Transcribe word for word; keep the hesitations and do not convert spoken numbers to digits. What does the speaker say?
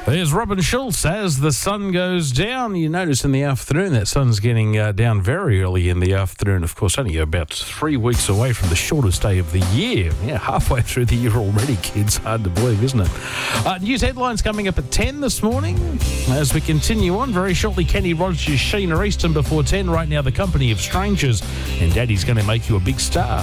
There's Robin Schultz as the sun goes down. You notice in the afternoon that sun's getting uh, down very early in the afternoon. Of course, only about three weeks away from the shortest day of the year. Yeah, halfway through the year already, kids. Hard to believe, isn't it? Uh, news headlines coming up at ten this morning. As we continue on, very shortly, Kenny Rogers, Sheena Easton before ten. Right now, The Company of Strangers. And Daddy's going to make you a big star.